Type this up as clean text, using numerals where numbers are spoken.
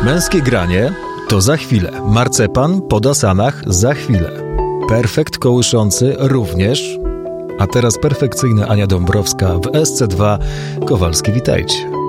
Męskie granie to za chwilę. Marcepan po dasanach za chwilę. Perfekt kołyszący również. A teraz perfekcyjna Ania Dąbrowska w SC2. Kowalski, witajcie.